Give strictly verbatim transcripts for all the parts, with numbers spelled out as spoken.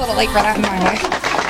little late for that in my way.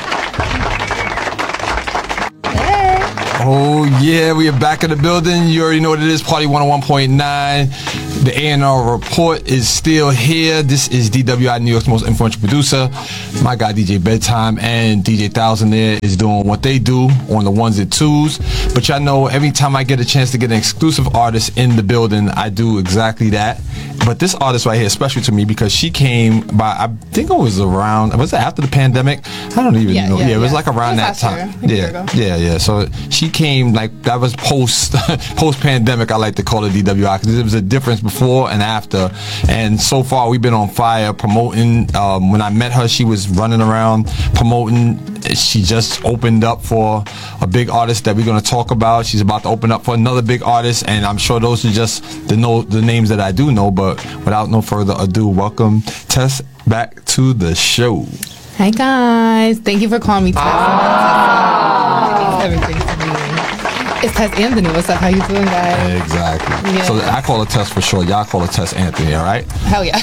Hey. Oh, yeah, we are back in the building. You already know what it is, Party one oh one point nine. The A and R Report is still here. This is D W I, New York's most influential producer. My guy, D J Bedtime, and D J Thousand there is doing what they do on the ones and twos. But y'all know, every time I get a chance to get an exclusive artist in the building, I do exactly that. But this artist right here is special to me because she came by, I think it was around, was it after the pandemic? I don't even yeah, know. Yeah, yeah, it was yeah. like around was that time. Year, yeah, yeah, yeah. So she came, like, that was post, post-pandemic, I like to call it D W I, because there was a difference before and after. And so far, we've been on fire promoting. Um, when I met her, she was running around promoting. She just opened up for a big artist that we're going to talk about. She's about to open up for another big artist, and I'm sure those are just the know the names that I do know. But without no further ado, welcome Tess back to the show. Hi guys, thank you for calling me Tess. Ah. Everything to me. It's Tess Anthony. What's up? How you doing, guys? Exactly. Yeah. So I call her Tess for short. Y'all call her Tess Anthony. All right. Hell yeah.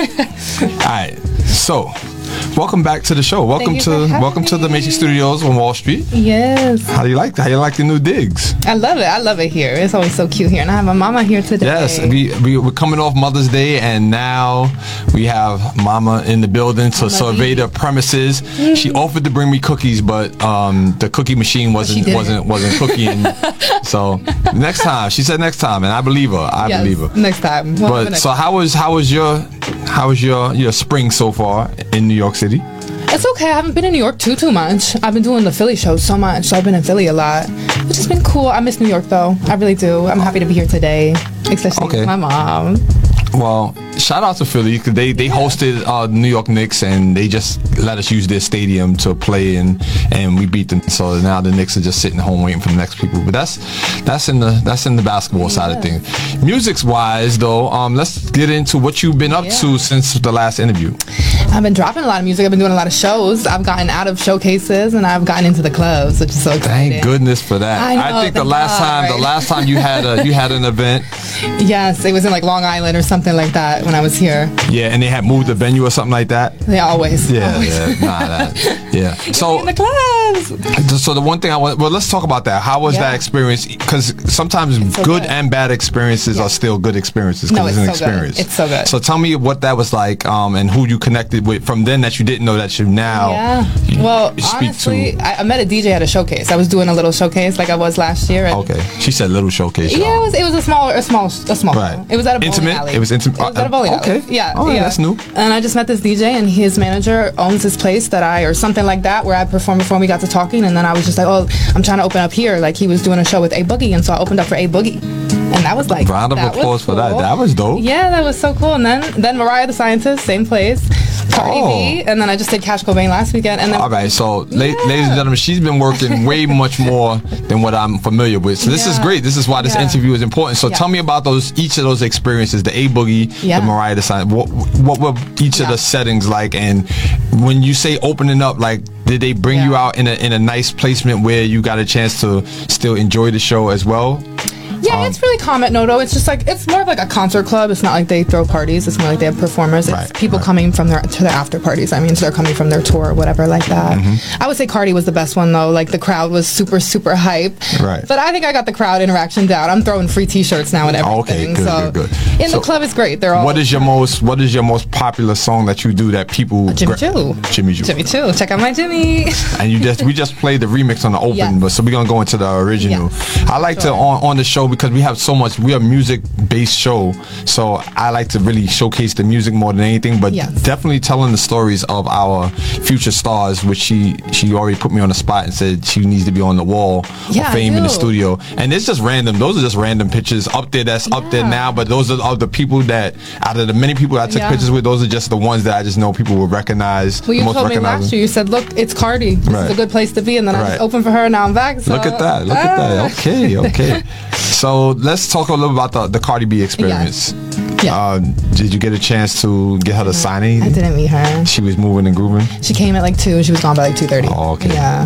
All right. So, welcome back to the show. Welcome to welcome me. to the Matrix Studios on Wall Street. Yes. How do you like how you like the new digs? I love it. I love it here. It's always so cute here, and I have my mama here today. Yes, we, we we're coming off Mother's Day, and now we have Mama in the building to survey the premises. Mm-hmm. She offered to bring me cookies, but um, the cookie machine wasn't wasn't wasn't cooking. So next time, she said next time, and I believe her. I yes, believe her. Next time. Well, but next so how was how was your how was your your spring so far in New York City? It's okay. I haven't been in New York too too much. I've been doing the Philly shows so much, so I've been in Philly a lot, which has been cool. I miss New York though. I really do. I'm happy to be here today, especially okay. with my mom. Well, shout out to Philly because they, they yeah. hosted uh, New York Knicks, and they just let us use their stadium to play, and, and we beat them. So now the Knicks are just sitting home waiting for the next people. But that's that's in the that's in the basketball yeah. side of things. Music wise though, um, let's get into what you've been up yeah. to since the last interview. I've been dropping a lot of music. I've been doing a lot of shows. I've gotten out of showcases and I've gotten into the clubs, which is so exciting. Thank goodness for that. I, know, I think the last God, time right? the last time you had a you had an event. Yes, it was in like Long Island or something like that when I was here. Yeah, and they had moved the venue or something like that. They always. Yeah, always. yeah, nah, that, yeah. So in the clubs. So the one thing I want, well, let's talk about that. How was yeah. that experience? Because sometimes so good, good and bad experiences yeah. are still good experiences because no, it's, it's an so experience. Good. It's so good. So tell me what that was like, um, and who you connected with from then that you didn't know that you now. Yeah. You, well, you honestly, to. I, I met a D J at a showcase. I was doing a little showcase like I was last year. Okay. She said little showcase. Yeah, it was. It was a small, a small, a small. Right. It was at a bowling intimate. alley. It was intimate. It was at a bowling okay. alley. Yeah. Oh, yeah. That's new. And I just met this D J, and his manager owns this place that I, or something like that, where I performed before, and we got to talking, and then I was just like, oh, I'm trying to open up here. Like he was doing a show with A Boogie, and so I opened up for A Boogie. And that was like round of applause cool. for that. That was dope. Yeah, that was so cool. And then then Mariah the Scientist, same place. Cardi oh. B, and then I just did Cash Cobain last weekend. And then all right, so yeah. la- ladies and gentlemen, she's been working way much more than what I'm familiar with. So this yeah. is great. This is why this yeah. interview is important. So yeah. tell me about those each of those experiences, the A Boogie, yeah. the Mariah the Scientist. What what were each yeah. of the settings like? And when you say opening up, like did they bring yeah. you out in a in a nice placement where you got a chance to still enjoy the show as well? Yeah, um, it's really calm no, though. It's just like, it's more of like a concert club. It's not like they throw parties. It's more like they have performers. It's right, people right. coming from their to their after parties. I mean, so they're coming from their tour or whatever like that. Mm-hmm. I would say Cardi was the best one though. Like the crowd was super super hype. Right. But I think I got the crowd interaction down. I'm thrhrowing free T-shirts now and everything. Okay, good, so good, good. In so the club, it's great. They're all. What is your most What is your most popular song that you do that people? Uh, Jimmy gra- Choo. Jimmy Choo. Jimmy Choo. Check out my Jimmy. And you just we just played the remix on the open, yes. but so we're gonna go into the original. Yes. I like sure. to on on the show because we have so much. We are a music based show, so I like to really showcase the music more than anything. But yes. definitely telling the stories of our future stars, which she she already put me on the spot and said she needs to be on the wall yeah, of fame in the studio. And it's just random. Those are just random pictures up there. That's yeah. up there now. But those are of the people that out of the many people I took yeah. pictures with, those are just the ones that I just know people will recognize. Well, you most told me last year. You said, "Look, it's Cardi. This right. is a good place to be." And then right. I just opened for her. And now I'm back. So. Look at that. Look ah. at that. Okay. Okay. So let's talk a little about the, the Cardi B experience. Yes. Yeah. Uh, did you get a chance to get her to sign anything? I didn't meet her. She was moving and grooving? She came at like two and she was gone by like two thirty. Oh, okay. Yeah.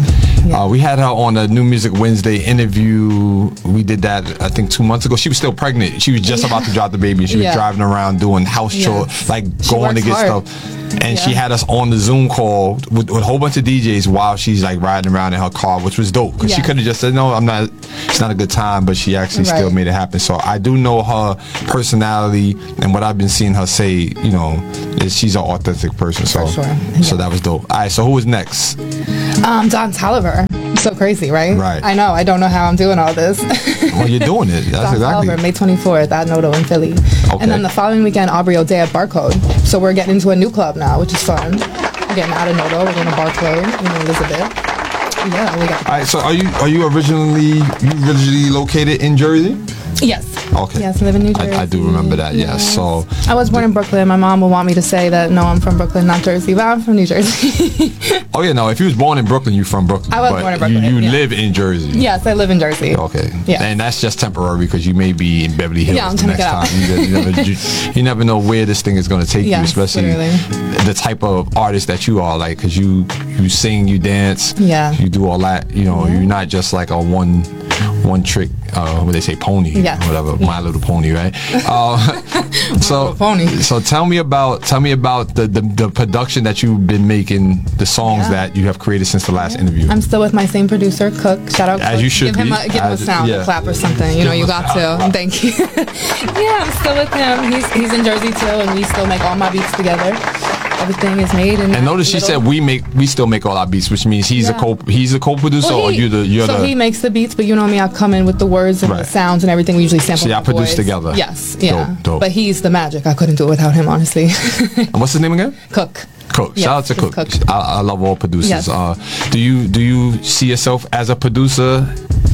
Yeah. Uh, we had her on the New Music Wednesday interview. We did that, I think, two months ago. She was still pregnant. She was just Yeah. about to drop the baby. She was Yeah. driving around doing house Yes. chores, like She going to works get hard. stuff. And Yeah. she had us on the Zoom call with, with a whole bunch of D Js while she's like riding around in her car, which was dope. Because she Yeah. could have just said, no, I'm not, it's not a good time, but she actually still Right. made it happen. So I do know her personality, and what I've been seeing her say, you know, is she's an authentic person. So, For sure. so Yeah. that was dope. All right, so who was next? Um, Don Toliver. So crazy, right? Right. I know. I don't know how I'm doing all this. Well, you're doing it. That's Don exactly. Toliver, May twenty-fourth at Noto in Philly. Okay. And then the following weekend, Aubrey O'Day at Barcode. So we're getting into a new club now, which is fun. We're getting out of Noto. We're going to Barcode in Elizabeth. Yeah, we got. All right, so are you are you originally you originally located in Jersey? Yes. Okay. Yes, I live in New Jersey. I, I do remember that. Yes. So I was born in Brooklyn. My mom will want me to say that no, I'm from Brooklyn, not Jersey, but I'm from New Jersey. oh yeah, no. If you was born in Brooklyn, you from Brooklyn. I was but born in Brooklyn, You, you yeah. live in Jersey. Yes, I live in Jersey. Okay. Yeah. And that's just temporary because you may be in Beverly Hills Yeah, I'm the trying to next get out. time. You, you, never, you, you never know where this thing is going to take you, Yes, especially literally. the type of artist that you are. Like, because you you sing, you dance, Yeah. you do all that. You know, Yeah. you're not just like a one one trick. Uh, what they say, pony, Yes. whatever, My Little Pony, right? Uh, so, Little Pony. so tell me about tell me about the, the the production that you've been making, the songs Yeah. that you have created since the last interview. I'm still with my same producer, Cook. Shout out, As Cook. you should give him be. a, give him a As- sound, yeah. a clap or something. You know, Give you him a got to. sound. Thank you. Yeah, I'm still with him. He's he's in Jersey too, and we still make all my beats together. Everything is made in. And notice she little- said we make we still make all our beats, which means he's a Yeah. co he's a co-producer Well, or he- you the you're so the he makes the beats, but you know me, I come in with the words and Right. the sounds and everything. We usually sample. So y'all my produce voice. together. Yes, yeah. Dope, dope. But he's the magic. I couldn't do it without him, honestly. and what's his name again? Cook. Cook. Yes, Shout out to it's Cook. Cook. I, I love all producers. Yes. Uh, do you do you see yourself as a producer?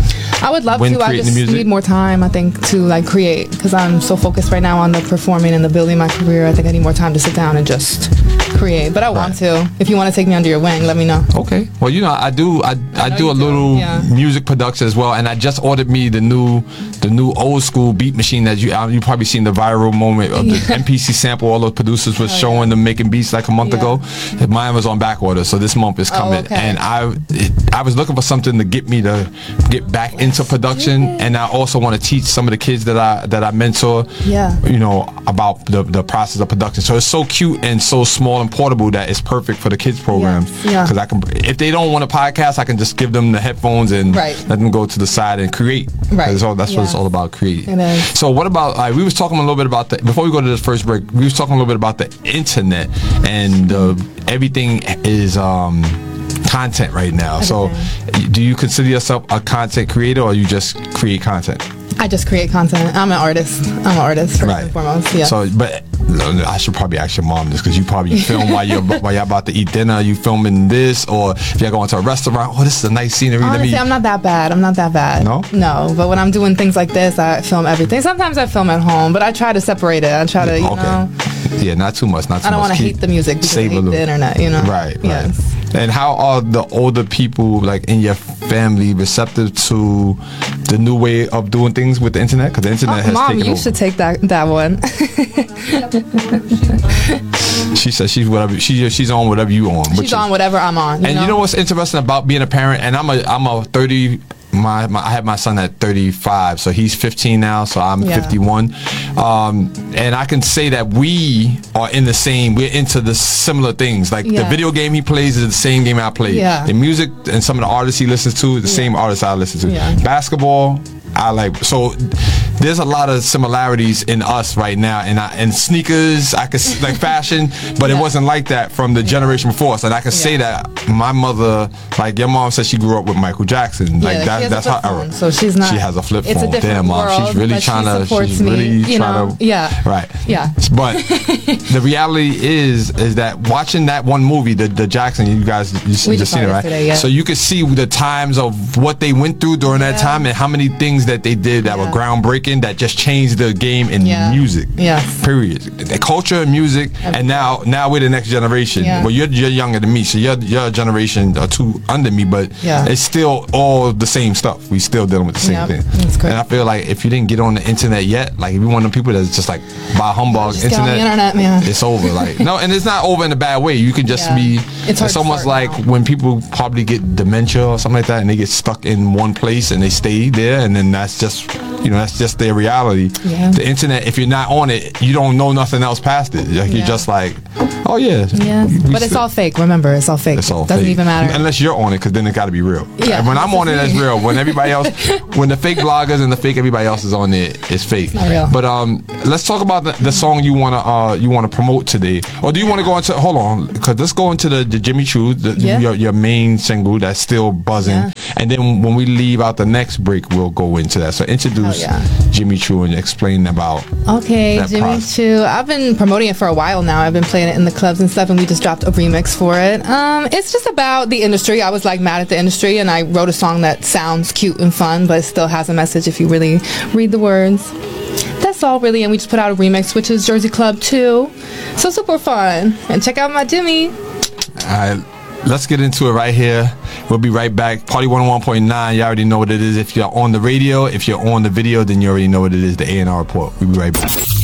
I would love When to. I creating just the music? need more time, I think, to like create because I'm so focused right now on the performing and the building my career. I think I need more time to sit down and just create. But I want to. If you want to take me under your wing, let me know. Okay. Well, you know, I do. I, I know do you a do, little yeah. music production as well, and I just ordered me the new, the new old school beat machine that you uh, you probably seen the viral moment of the Yeah. M P C sample. All those producers was Oh, showing yeah. them making beats like a month Yeah. ago. Mine was on back order, so this month is Oh, coming, okay. and I it, I was looking for something to get me to get back into production, and I also want to teach some of the kids that I that I mentor. Yeah. You know about the the process of production. So it's so cute and so small and portable that it's perfect for the kids program. Yes, yeah. Because I can, if they don't want a podcast, I can just give them the headphones and Right. let them go to the side and create. Right. That's all. That's what it's Yeah. all about, creating. It is. So what about? Uh, we was talking a little bit about the before we go to this first break. We was talking a little bit about the internet and uh, everything is um, content right now. So do you consider yourself a content creator or you just create content? I just create content. I'm an artist. I'm an artist first and foremost. Yeah. So, but I should probably ask your mom this because you probably film while you're while you're about to eat dinner. You filming this, or if you're going to a restaurant. Oh, this is a nice scenery. Let Honestly, me. I'm not that bad. I'm not that bad. No? No. But when I'm doing things like this, I film everything. Sometimes I film at home, but I try to separate it. I try to, you okay. know. Yeah, not too much. Not too I don't much. want to Keep- hate the music because I save a hate little. the internet, you know. Right, right. Yes. And how are the older people, like in your family, receptive to the new way of doing things with the internet? Because the internet Oh, has Mom, taken you over. should take that that one. She says she's whatever she she's on whatever you on. which She's is- on whatever I'm on. And you know what's interesting about being a parent? And I'm a I'm a thirty. My, my I have my son at thirty-five, so he's fifteen now. So I'm Yeah. fifty-one, um, and I can say that we are in the same. We're into the similar things. Like the Yeah. video game he plays is the same game I play. Yeah. The music and some of the artists he listens to is the same artists I listen to. Yeah. Basketball, I like. So there's a lot of similarities in us right now, and I, and sneakers, I could s- like fashion, but it Yeah. wasn't like that from the generation before us. And I can say Yeah. that my mother, like your mom said, she grew up with Michael Jackson. Like Yeah, that, she has that's a her flip era. phone, so she's not. She has a flip it's phone. A different Damn, mom, world, she's really but trying she to. supports She's me, really you trying know? to. Yeah. Right. Yeah. But the reality is, is that watching that one movie, the the Jackson, you guys, you, We just just seen it, saw it right? yesterday, yeah. So you could see the times of what they went through during that Yeah. time and how many things that they did that Yeah. were groundbreaking that just changed the game in Yeah. music. Yes. Period. The culture and music, and now now we're the next generation. Yeah. Well, you're you're younger than me, so your your generation or two under me, but Yeah. it's still all the same stuff. We still dealing with the same Yep, thing. that's correct. And I feel like if you didn't get on the internet yet, like if you're one of the people that's just like by humbug Just get on internet, the internet, man. it's over. Like no, and it's not over in a bad way. You can just Yeah. be. It's It's, hard to almost start like now. when people probably get dementia or something like that, and they get stuck in one place and they stay there, and then that's just you know that's just their reality. Yeah. The internet, if you're not on it, you don't know nothing else past it. Like you're Yeah. just like, oh yeah, Yeah, we but it's still- all fake. Remember, it's all fake. It's all Doesn't fake. even matter. Unless you're on it, because then it got to be real. Yeah, And when I'm that's on the it, that's thing. real. When everybody else, when the fake bloggers and the fake everybody else is on it, it's fake. Not real. But um, let's talk about the, the song you wanna uh you wanna promote today, or do you want to go into? Hold on, because let's go into the, the Jimmy Choo, the, Yeah. your your main single that's still buzzing, Yeah. and then when we leave out the next break, we'll go into that. So introduce Hell yeah. Jimmy Choo and explain about. Okay, that Jimmy process. Choo. I've been promoting it for a while now. I've been playing it in the clubs and stuff, and we just dropped a remix for it. Um, it's just about the industry. I was like mad at the industry, and I wrote a song that sounds cute and fun, but still has a message if you really read the words. That's all really, and we just put out a remix, which is Jersey Club two. So super fun, and check out my Jimmy. All right, let's get into it right here. We'll be right back. Party one oh one point nine. You already know what it is. If you're on the radio, if you're on the video, then you already know what it is. The A and R Report. We'll be right back.